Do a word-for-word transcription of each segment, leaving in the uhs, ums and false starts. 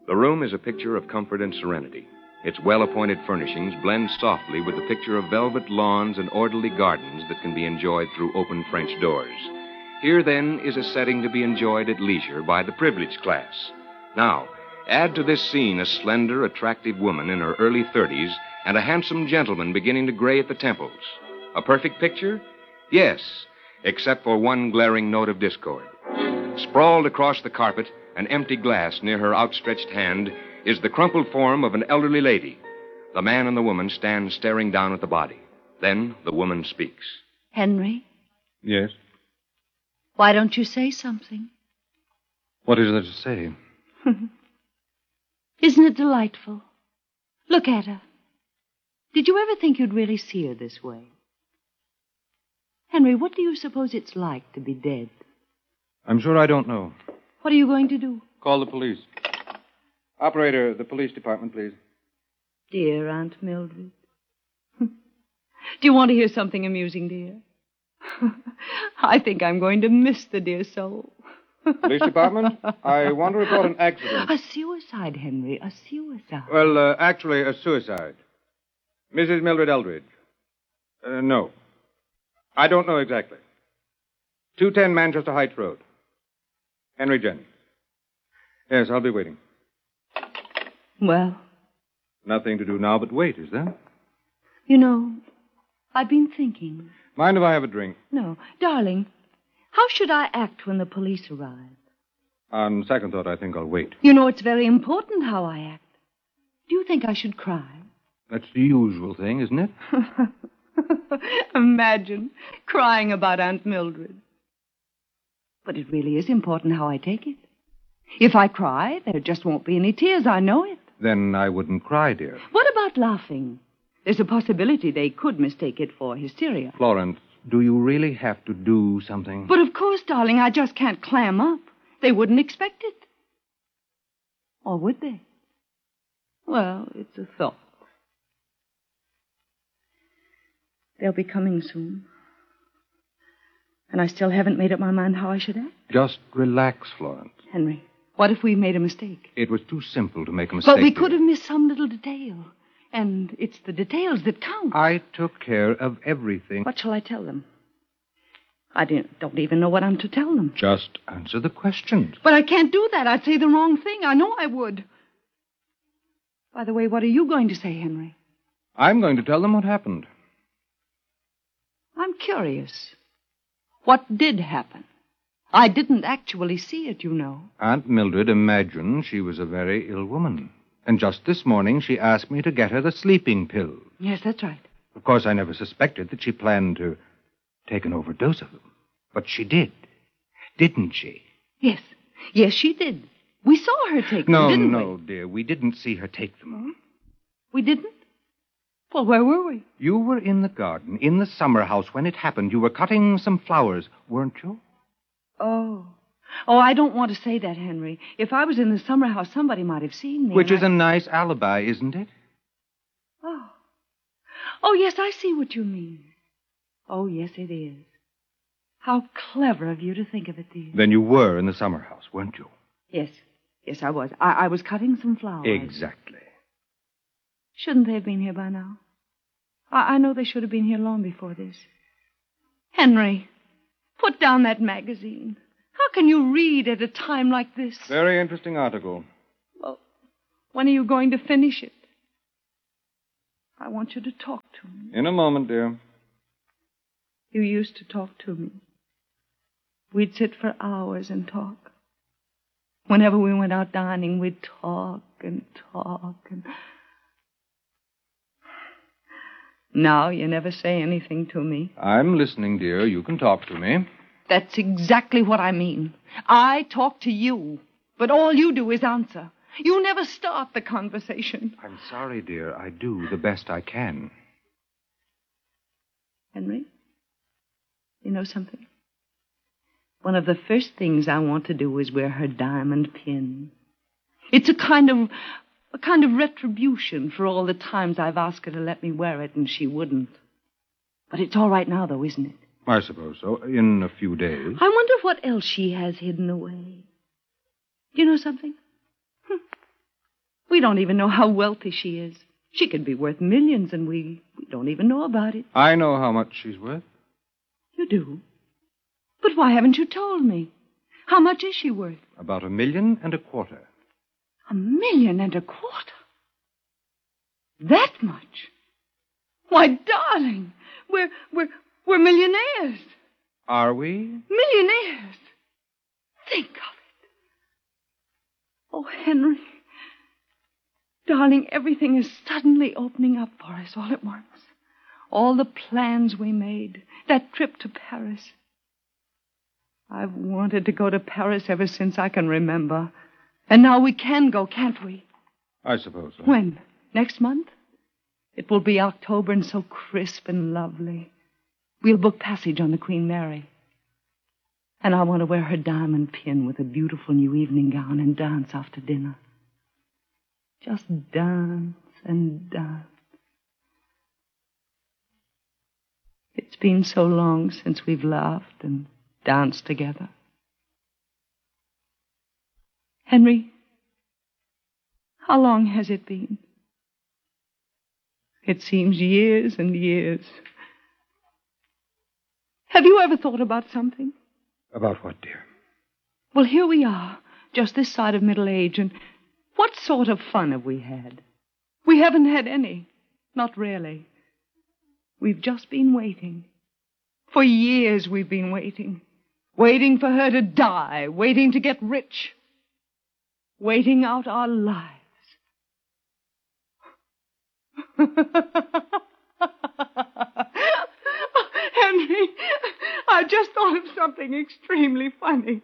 The room is a picture of comfort and serenity. Its well-appointed furnishings blend softly with the picture of velvet lawns and orderly gardens that can be enjoyed through open French doors. Here, then, is a setting to be enjoyed at leisure by the privileged class. Now, add to this scene a slender, attractive woman in her early thirties and a handsome gentleman beginning to gray at the temples. A perfect picture? Yes, except for one glaring note of discord. Sprawled across the carpet, an empty glass near her outstretched hand, is the crumpled form of an elderly lady. The man and the woman stand staring down at the body. Then the woman speaks. Henry? Yes? Why don't you say something? What is there to say? Isn't it delightful? Look at her. Did you ever think you'd really see her this way? Henry, what do you suppose it's like to be dead? I'm sure I don't know. What are you going to do? Call the police. Operator, the police department, please. Dear Aunt Mildred. Do you want to hear something amusing, dear? I think I'm going to miss the dear soul. Police department? I want to report an accident. A suicide, Henry, a suicide. Well, uh, actually, a suicide. Missus Mildred Eldridge. Uh, no. I don't know exactly. two ten Manchester Heights Road. Henry Jennings. Yes, I'll be waiting. Well? Nothing to do now but wait, is there? You know, I've been thinking. Mind if I have a drink? No. Darling, how should I act when the police arrive? On second thought, I think I'll wait. You know, it's very important how I act. Do you think I should cry? That's the usual thing, isn't it? Imagine crying about Aunt Mildred. But it really is important how I take it. If I cry, there just won't be any tears. I know it. Then I wouldn't cry, dear. What about laughing? There's a possibility they could mistake it for hysteria. Florence, do you really have to do something? But of course, darling, I just can't clam up. They wouldn't expect it. Or would they? Well, it's a thought. They'll be coming soon. And I still haven't made up my mind how I should act. Just relax, Florence. Henry, what if we made a mistake? It was too simple to make a mistake. But we could have missed some little detail. And it's the details that count. I took care of everything. What shall I tell them? I didn't, don't even know what I'm to tell them. Just answer the questions. But I can't do that. I'd say the wrong thing. I know I would. By the way, what are you going to say, Henry? I'm going to tell them what happened. I'm curious. What did happen? I didn't actually see it, you know. Aunt Mildred imagined she was a very ill woman. And just this morning she asked me to get her the sleeping pill. Yes, that's right. Of course, I never suspected that she planned to take an overdose of them. But she did. Didn't she? Yes. Yes, she did. We saw her take no, them, didn't no, we? No, dear. We didn't see her take them. Hmm? We didn't? Well, where were we? You were in the garden, in the summer house, when it happened. You were cutting some flowers, weren't you? Oh. Oh, I don't want to say that, Henry. If I was in the summer house, somebody might have seen me. Which is I... a nice alibi, isn't it? Oh. Oh, yes, I see what you mean. Oh, yes, it is. How clever of you to think of it, dear. Then you were in the summer house, weren't you? Yes. Yes, I was. I, I was cutting some flowers. Exactly. Shouldn't they have been here by now? I, I know they should have been here long before this. Henry, put down that magazine. How can you read at a time like this? Very interesting article. Well, when are you going to finish it? I want you to talk to me. In a moment, dear. You used to talk to me. We'd sit for hours and talk. Whenever we went out dining, we'd talk and talk and... Now you never say anything to me. I'm listening, dear. You can talk to me. That's exactly what I mean. I talk to you, but all you do is answer. You never start the conversation. I'm sorry, dear. I do the best I can. Henry, you know something? One of the first things I want to do is wear her diamond pin. It's a kind of... A kind of retribution for all the times I've asked her to let me wear it and she wouldn't. But it's all right now, though, isn't it? I suppose so. In a few days. I wonder what else she has hidden away. Do you know something? Hm. We don't even know how wealthy she is. She could be worth millions, and we, we don't even know about it. I know how much she's worth. You do? But why haven't you told me? How much is she worth? About a million and a quarter. A million and a quarter? That much? Why, darling, we're, we're, we're millionaires. Are we? Millionaires. Think of it. Oh, Henry. Darling, everything is suddenly opening up for us all at once. All the plans we made. That trip to Paris. I've wanted to go to Paris ever since I can remember. And now we can go, can't we? I suppose so. When? Next month? It will be October and so crisp and lovely. We'll book passage on the Queen Mary. And I want to wear her diamond pin with a beautiful new evening gown and dance after dinner. Just dance and dance. It's been so long since we've laughed and danced together. Henry, how long has it been? It seems years and years. Have you ever thought about something? About what, dear? Well, here we are, just this side of middle age, and what sort of fun have we had? We haven't had any. Not really. We've just been waiting. For years we've been waiting. Waiting for her to die. Waiting to get rich. Waiting out our lives. Henry, I just thought of something extremely funny.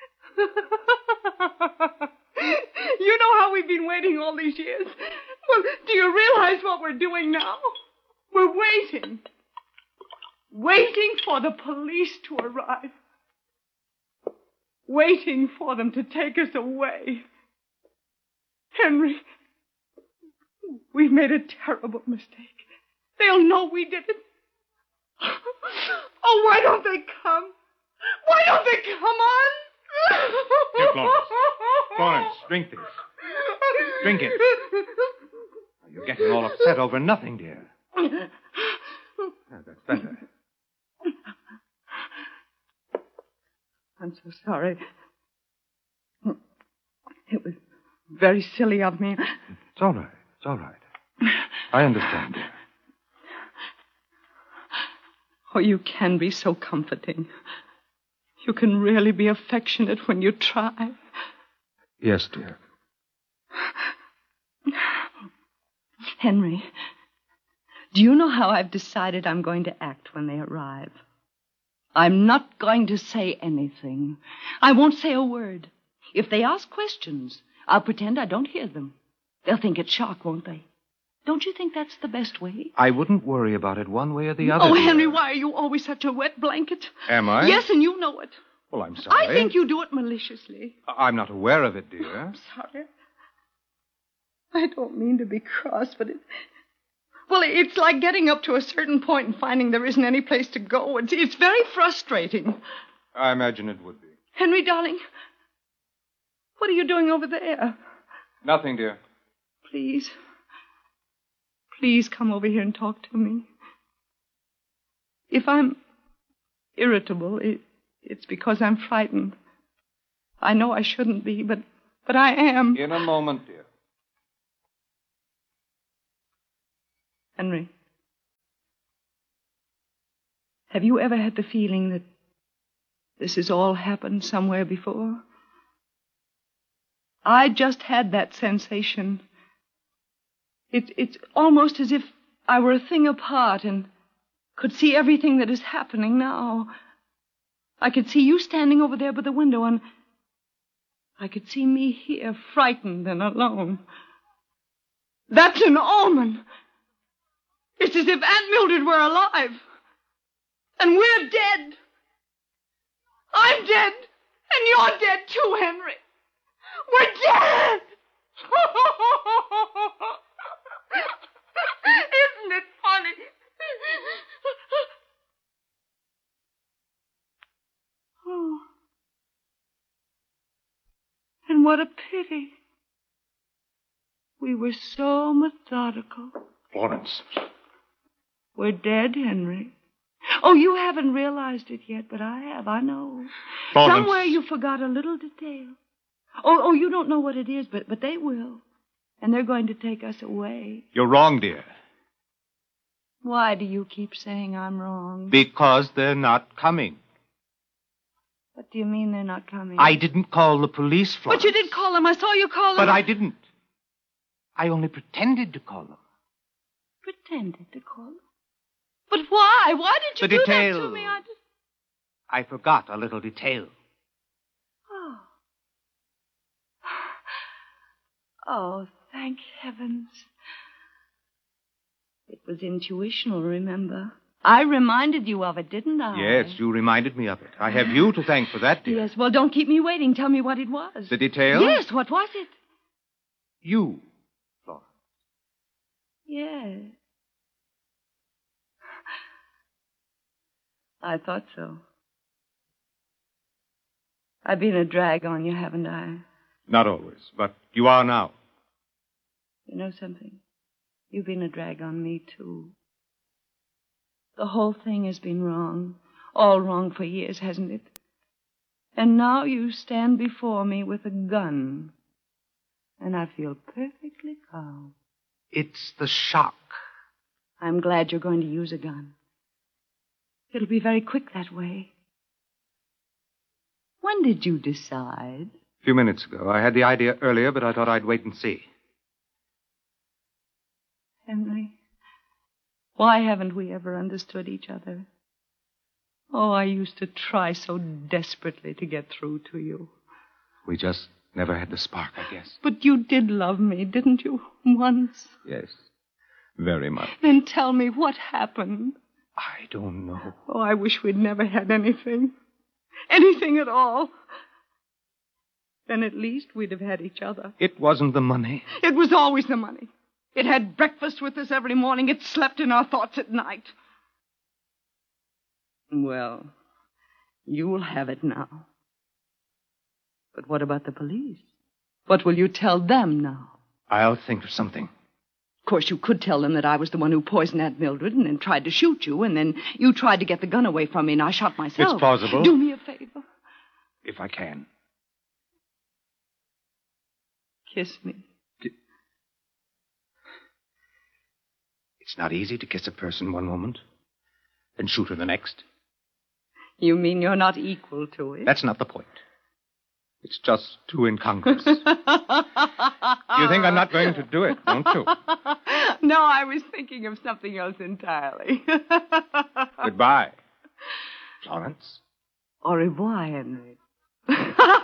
You know how we've been waiting all these years? Well, do you realize what we're doing now? We're waiting. Waiting for the police to arrive. Waiting for them to take us away. Henry, we've made a terrible mistake. They'll know we did it. Oh, why don't they come? Why don't they come on? Here, Florence. Florence, drink this. Drink it. You're getting all upset over nothing, dear. Yeah, that's better. I'm so sorry. It was very silly of me. It's all right. It's all right. I understand, dear. Oh, you can be so comforting. You can really be affectionate when you try. Yes, dear. Henry, do you know how I've decided I'm going to act when they arrive? I'm not going to say anything. I won't say a word. If they ask questions, I'll pretend I don't hear them. They'll think it's shock, won't they? Don't you think that's the best way? I wouldn't worry about it one way or the other. Oh, dear. Henry, why are you always such a wet blanket? Am I? Yes, and you know it. Well, I'm sorry. I think you do it maliciously. I'm not aware of it, dear. I'm sorry. I don't mean to be cross, but it... Well, it's like getting up to a certain point and finding there isn't any place to go. It's, it's very frustrating. I imagine it would be. Henry, darling, what are you doing over there? Nothing, dear. Please. Please come over here and talk to me. If I'm irritable, it, it's because I'm frightened. I know I shouldn't be, but, but I am. In a moment, dear. Henry, have you ever had the feeling that this has all happened somewhere before? I just had that sensation. It, it's almost as if I were a thing apart and could see everything that is happening now. I could see you standing over there by the window, and I could see me here, frightened and alone. That's an omen. It's as if Aunt Mildred were alive. And we're dead. I'm dead. And you're dead too, Henry. We're dead. Isn't it funny? Oh. And what a pity. We were so methodical. Florence. We're dead, Henry. Oh, you haven't realized it yet, but I have. I know. Florence. Somewhere you forgot a little detail. Oh, oh, you don't know what it is, but, but they will. And they're going to take us away. You're wrong, dear. Why do you keep saying I'm wrong? Because they're not coming. What do you mean they're not coming? I didn't call the police, Florence. But you did call them. I saw you call them. But I didn't. I only pretended to call them. Pretended to call them? But why? Why did you The do detail. that to me? I just... I forgot a little detail. Oh. Oh, thank heavens. It was intuitional, remember? I reminded you of it, didn't I? Yes, you reminded me of it. I have you to thank for that, dear. Yes, well, don't keep me waiting. Tell me what it was. The detail? Yes, what was it? You, Florence. Yes. I thought so. I've been a drag on you, haven't I? Not always, but you are now. You know something? You've been a drag on me, too. The whole thing has been wrong. All wrong for years, hasn't it? And now you stand before me with a gun. And I feel perfectly calm. It's the shock. I'm glad you're going to use a gun. It'll be very quick that way. When did you decide? A few minutes ago. I had the idea earlier, but I thought I'd wait and see. Henry, why haven't we ever understood each other? Oh, I used to try so desperately to get through to you. We just never had the spark, I guess. But you did love me, didn't you? Once. Yes, very much. Then tell me what happened. I don't know. Oh, I wish we'd never had anything. Anything at all. Then at least we'd have had each other. It wasn't the money. It was always the money. It had breakfast with us every morning. It slept in our thoughts at night. Well, you'll have it now. But what about the police? What will you tell them now? I'll think of something. Of course, you could tell them that I was the one who poisoned Aunt Mildred and then tried to shoot you, and then you tried to get the gun away from me, and I shot myself. It's plausible. Do me a favor. If I can. Kiss me. It's not easy to kiss a person one moment and shoot her the next. You mean you're not equal to it? That's not the point. It's just too incongruous. You think I'm not going to do it, don't you? No, I was thinking of something else entirely. Goodbye, Florence. Au revoir, Henry.